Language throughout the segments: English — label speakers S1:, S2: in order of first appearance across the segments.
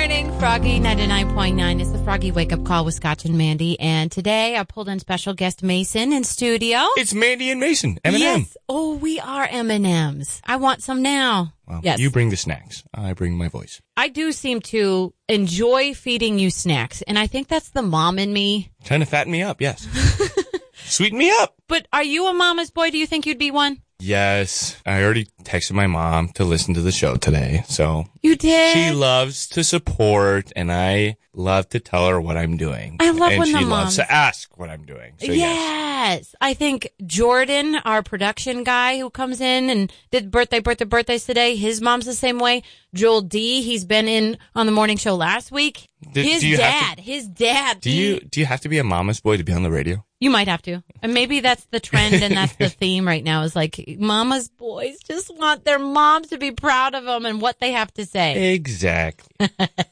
S1: morning, Froggy 99.9 is the Froggy Wake Up Call with Scotch and Mandy. And today I pulled in special guest Mason in studio.
S2: It's Mandy and Mason, M&M.
S1: Yes. Oh, we are M&Ms. I want some now.
S2: Well,
S1: yes.
S2: You bring the snacks. I bring my voice.
S1: I do seem to enjoy feeding you snacks, and I think that's the mom in me.
S2: Trying to fatten me up, yes. Sweeten me up.
S1: But are you a mama's boy? Do you think you'd be one?
S2: Yes. I already texted my mom to listen to the show today, so.
S1: You did?
S2: She loves to support, and I love to tell her what I'm doing.
S1: I love when the
S2: And she
S1: moms
S2: loves to ask what I'm doing. So
S1: yes. I think Jordan, our production guy who comes in and did birthdays today, his mom's the same way. Joel D, he's been in on the morning show last week. His dad.
S2: Do you have to be a mama's boy to be on the radio?
S1: You might have to. And maybe that's the trend and that's the theme right now is like mama's boys just want their moms to be proud of them and what they have to say.
S2: Exactly.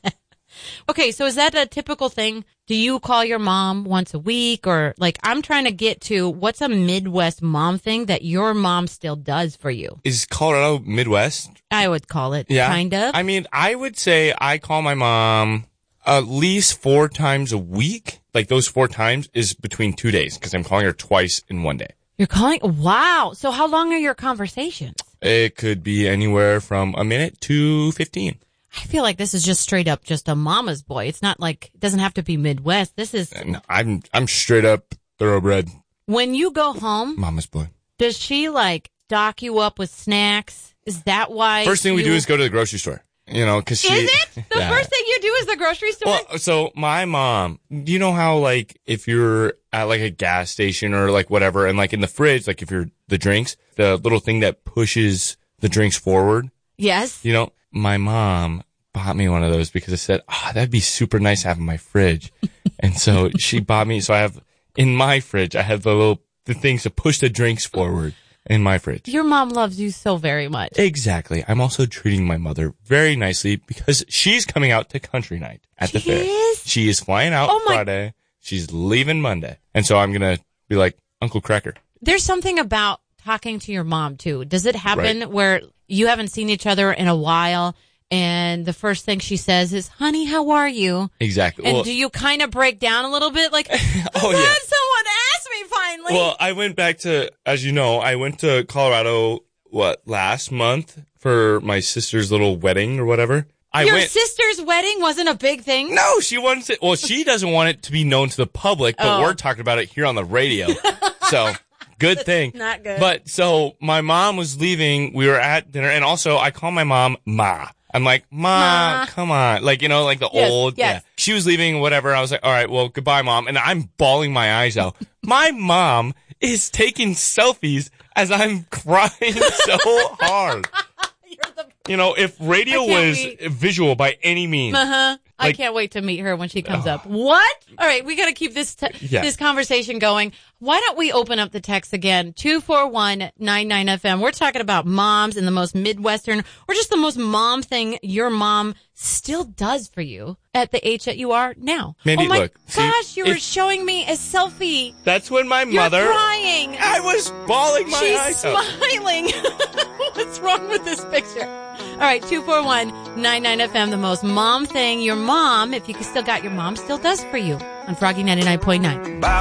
S1: Okay, so is that a typical thing? Do you call your mom once a week? Or like I'm trying to get to what's a Midwest mom thing that your mom still does for you?
S2: Is Colorado Midwest?
S1: I would call it,
S2: Yeah.
S1: kind of.
S2: I mean, I would say I call my mom at least 4 times a week. Like those 4 times is between 2 days because I'm calling her twice in one day.
S1: You're calling? Wow. So how long are your conversations?
S2: It could be anywhere from a minute to 15.
S1: I feel like this is just straight up just a mama's boy. It's not like, it doesn't have to be Midwest. This is.
S2: And I'm straight up thoroughbred
S1: When you go home,
S2: mama's boy.
S1: does she like stock you up with snacks? Is that why?
S2: First thing we do is go to the grocery store. You know, because she.
S1: Is it? The
S2: Yeah.
S1: first thing you do is the grocery store?
S2: Well, so my mom, do you know how like if you're at like a gas station or like whatever and like in the fridge, like if you're the drinks, the little thing that pushes the drinks forward,
S1: Yes.
S2: you know, my mom bought me one of those because it said, that'd be super nice to have in my fridge. And so she bought me, so I have in my fridge, I have the things to push the drinks forward in my fridge.
S1: Your mom loves you so very much.
S2: Exactly. I'm also treating my mother very nicely because she's coming out to country night at the fair.
S1: Is?
S2: She is flying out Friday. She's leaving Monday. And so I'm going to be like, Uncle Cracker.
S1: There's something about talking to your mom, too. Does it happen where you haven't seen each other in a while and the first thing she says is, honey, how are you?
S2: Exactly.
S1: And
S2: well,
S1: do you kind of break down a little bit? Like,
S2: yeah.
S1: someone asked me finally.
S2: Well, I went back to, as you know, I went to Colorado, last month for my sister's little wedding or whatever.
S1: Your sister's wedding wasn't a big thing?
S2: No, she wants it. Well, she doesn't want it to be known to the public, but we're talking about it here on the radio. So, good thing.
S1: Not good.
S2: But so my mom was leaving. We were at dinner, and also I call my mom Ma. I'm like, Ma, come on. Like, you know, like the old.
S1: Yes.
S2: Yeah. She was leaving, whatever. I was like, all right, well, goodbye, Mom. And I'm bawling my eyes out. My mom is taking selfies as I'm crying so hard. You know, if radio was visual by any means.
S1: I can't wait to meet her when she comes up. What? All right, we got to keep this this conversation going. Why don't we open up the text again? 241-99FM. We're talking about moms and the most Midwestern or just the most mom thing your mom still does for you at the age that you are now.
S2: Mandy,
S1: oh my
S2: look,
S1: gosh, you were showing me a selfie.
S2: That's when my mother.
S1: You're crying.
S2: I was bawling my eyes out.
S1: She's smiling. What's wrong with this picture? All right, 241-99FM, the most mom thing your mom, if you still got your mom, still does for you on Froggy 99.9.